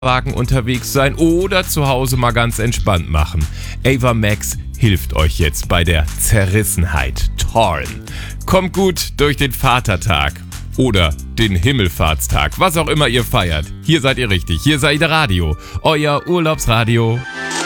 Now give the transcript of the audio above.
Wagen unterwegs sein oder zu Hause mal ganz entspannt machen. Ava Max hilft euch jetzt bei der Zerrissenheit. Torn. Kommt gut durch den Vatertag oder den Himmelfahrtstag, was auch immer ihr feiert. Hier seid ihr richtig, hier seid ihr Radio, euer Urlaubsradio.